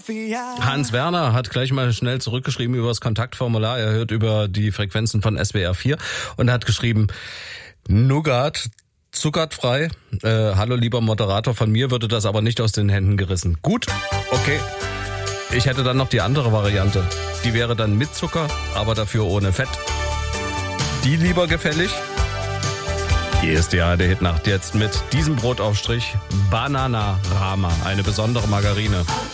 Hans Werner hat gleich mal schnell zurückgeschrieben über das Kontaktformular. Er hört über die Frequenzen von SWR 4 und hat geschrieben, Nougat, zuckerfrei. Hallo lieber Moderator, von mir würde das aber nicht aus den Händen gerissen. Gut, okay. Ich hätte dann noch die andere Variante. Die wäre dann mit Zucker, aber dafür ohne Fett. Die lieber gefällig? Hier ist die ARD-Hitnacht jetzt mit diesem Brotaufstrich Bananarama, eine besondere Margarine.